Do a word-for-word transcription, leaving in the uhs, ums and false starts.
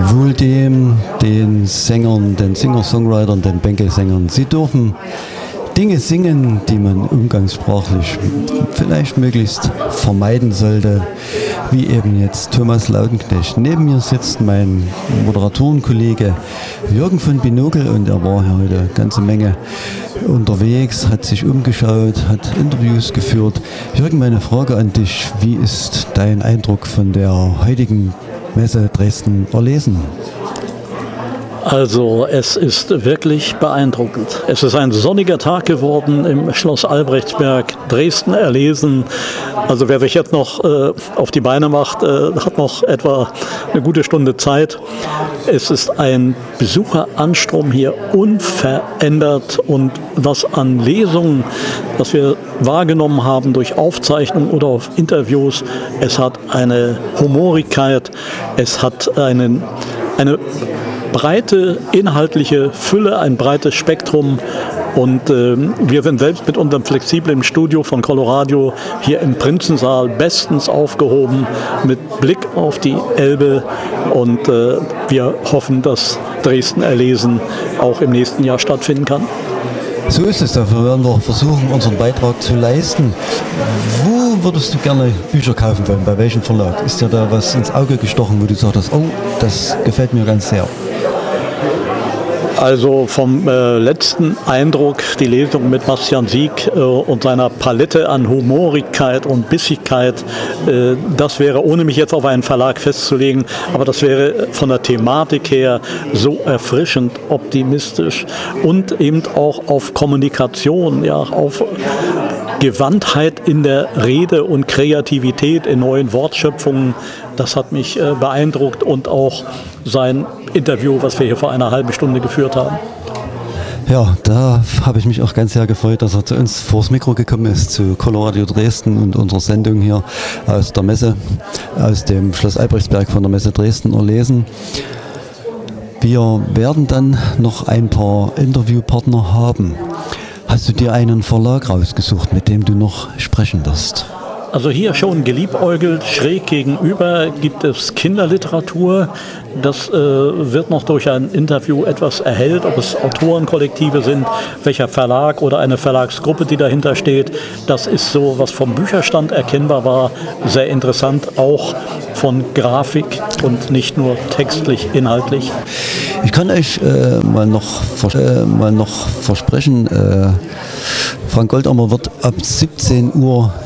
wohl dem, den Sängern, den Singer-Songwritern, den Bänkelsängern. Sie dürfen Dinge singen, die man umgangssprachlich vielleicht möglichst vermeiden sollte, wie eben jetzt Thomas Lautenknecht. Neben mir sitzt mein Moderatorenkollege Jürgen von Binokel und er war hier heute eine ganze Menge unterwegs, hat sich umgeschaut, hat Interviews geführt. Jürgen, meine Frage an dich, wie ist dein Eindruck von der heutigen Messe Dresden Erlesen? Also es ist wirklich beeindruckend. Es ist ein sonniger Tag geworden im Schloss Albrechtsberg, Dresden Erlesen. Also wer sich jetzt noch äh, auf die Beine macht, äh, hat noch etwa eine gute Stunde Zeit. Es ist ein Besucheranstrom hier unverändert und was an Lesungen, das wir wahrgenommen haben durch Aufzeichnungen oder auf Interviews, es hat eine Humorigkeit, es hat einen, eine breite inhaltliche Fülle, ein breites Spektrum und äh, wir sind selbst mit unserem flexiblen Studio von Coloradio hier im Prinzensaal bestens aufgehoben mit Blick auf die Elbe und äh, wir hoffen, dass Dresden Erlesen auch im nächsten Jahr stattfinden kann. So ist es, dafür werden wir versuchen, unseren Beitrag zu leisten. Wo würdest du gerne Bücher kaufen wollen? Bei welchem Verlag? Ist dir da was ins Auge gestochen, wo du sagst, oh, das gefällt mir ganz sehr? Also vom äh, letzten Eindruck, die Lesung mit Bastian Sieg äh, und seiner Palette an Humorigkeit und Bissigkeit, äh, das wäre, ohne mich jetzt auf einen Verlag festzulegen, aber das wäre von der Thematik her so erfrischend, optimistisch und eben auch auf Kommunikation, ja, auf Gewandtheit in der Rede und Kreativität in neuen Wortschöpfungen. Das hat mich äh, beeindruckt und auch sein Interview, was wir hier vor einer halben Stunde geführt haben. Ja, da habe ich mich auch ganz sehr gefreut, dass er zu uns vors Mikro gekommen ist, zu Coloradio Dresden und unserer Sendung hier aus der Messe, aus dem Schloss Albrechtsberg von der Messe Dresden Erlesen. Wir werden dann noch ein paar Interviewpartner haben. Hast du dir einen Verlag rausgesucht, mit dem du noch sprechen wirst? Also hier schon geliebäugelt, schräg gegenüber gibt es Kinderliteratur. Das äh, wird noch durch ein Interview etwas erhellt, ob es Autorenkollektive sind, welcher Verlag oder eine Verlagsgruppe, die dahinter steht. Das ist so, was vom Bücherstand erkennbar war, sehr interessant, auch von Grafik und nicht nur textlich, inhaltlich. Ich kann euch äh, mal, noch vers- äh, mal noch versprechen, äh, Frank Goldammer wird ab siebzehn Uhr